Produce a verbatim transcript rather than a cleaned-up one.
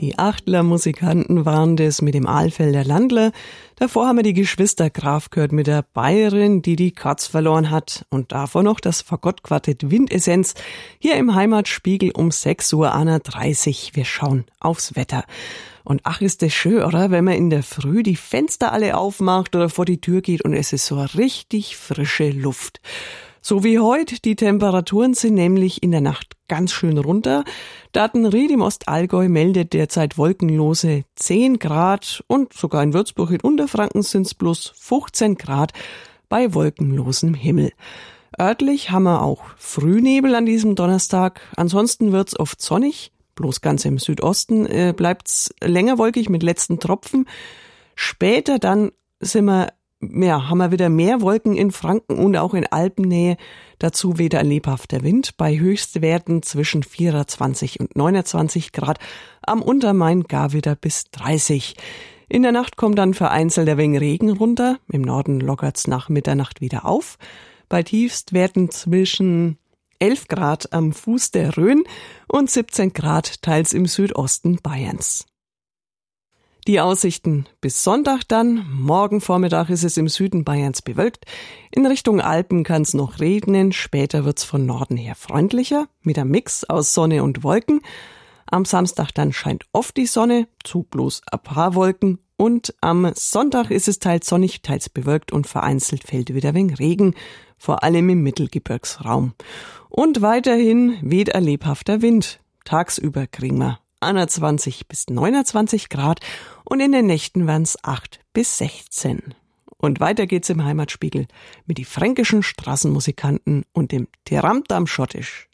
Die Achtler Musikanten waren das mit dem Alfelder Landler. Davor haben wir die Geschwister Graf gehört mit der Bayerin, die die Katz verloren hat. Und davor noch das Fagottquartett Windessenz hier im Heimatspiegel um sechs Uhr dreißig. Wir schauen aufs Wetter. Und ach, ist das schön, oder? Wenn man in der Früh die Fenster alle aufmacht oder vor die Tür geht und es ist so richtig frische Luft. So wie heute, die Temperaturen sind nämlich in der Nacht ganz schön runter. Datenried im Ostallgäu meldet derzeit wolkenlose zehn Grad und sogar in Würzburg in Unterfranken sind es bloß fünfzehn Grad bei wolkenlosem Himmel. Örtlich haben wir auch Frühnebel an diesem Donnerstag. Ansonsten wird's oft sonnig. Bloß ganz im Südosten äh, bleibt's länger wolkig mit letzten Tropfen. Später dann sind wir Ja, haben wir wieder mehr Wolken in Franken und auch in Alpennähe. Dazu weht ein lebhafter Wind bei Höchstwerten zwischen vierundzwanzig und neunundzwanzig Grad. Am Untermain gar wieder bis dreißig. In der Nacht kommt dann vereinzelt ein wenig Regen runter. Im Norden lockert's nach Mitternacht wieder auf. Bei Tiefstwerten zwischen elf Grad am Fuß der Rhön und siebzehn Grad teils im Südosten Bayerns. Die Aussichten bis Sonntag dann. Morgen Vormittag ist es im Süden Bayerns bewölkt. In Richtung Alpen kann es noch regnen. Später wird's von Norden her freundlicher, mit einem Mix aus Sonne und Wolken. Am Samstag dann scheint oft die Sonne, zu bloß ein paar Wolken. Und am Sonntag ist es teils sonnig, teils bewölkt und vereinzelt fällt wieder ein wenig Regen, vor allem im Mittelgebirgsraum. Und weiterhin weht ein lebhafter Wind. Tagsüber kriegen wir einundzwanzig bis neunundzwanzig Grad und in den Nächten werden es acht bis sechzehn. Und weiter geht's im Heimatspiegel mit die fränkischen Straßenmusikanten und dem Tiramtam Schottisch.